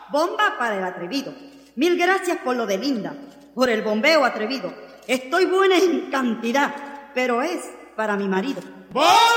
bomba para el atrevido. 1000 gracias por lo de Linda, por el bombeo atrevido. Estoy buena en cantidad, pero es para mi marido.